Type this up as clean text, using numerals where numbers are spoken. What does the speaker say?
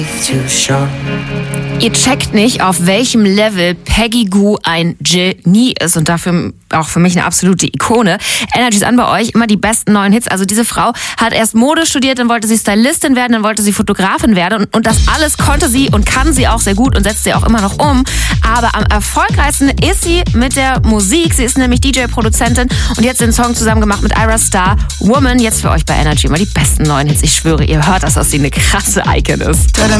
Ihr checkt nicht, auf welchem Level Peggy Gou ein Genie ist und dafür auch für mich eine absolute Ikone. Energy ist an bei euch, immer die besten neuen Hits. Also diese Frau hat erst Mode studiert, dann wollte sie Stylistin werden, dann wollte sie Fotografin werden und das alles konnte sie und kann sie auch sehr gut und setzt sie auch immer noch um. Aber am erfolgreichsten ist sie mit der Musik. Sie ist nämlich DJ-Produzentin und jetzt den Song zusammen gemacht mit Ira Star, Woman. Jetzt für euch bei Energy immer die besten neuen Hits. Ich schwöre, ihr hört, dass das sie eine krasse Icon ist.